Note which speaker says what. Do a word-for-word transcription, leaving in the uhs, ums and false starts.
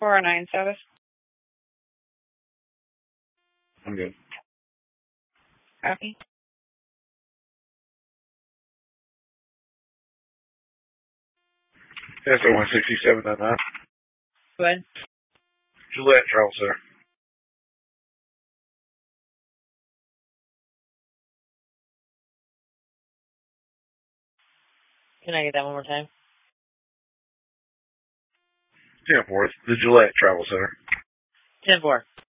Speaker 1: four oh nine service.
Speaker 2: I'm good.
Speaker 1: Copy.
Speaker 2: S O one sixty-seven nine nine.
Speaker 1: Go ahead.
Speaker 2: Gillette Travel Center.
Speaker 1: Can I get that one more time?
Speaker 2: ten four. The Gillette Travel Center.
Speaker 1: ten four.